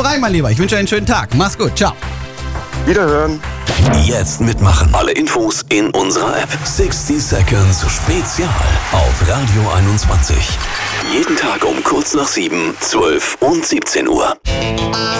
rein, mein Lieber. Ich wünsche einen schönen Tag. Mach's gut. Ciao. Wiederhören. Jetzt mitmachen. Alle Infos in unserer App. 60 Seconds Spezial auf Radio 21. Jeden Tag um kurz nach 7, 12 und 17 Uhr.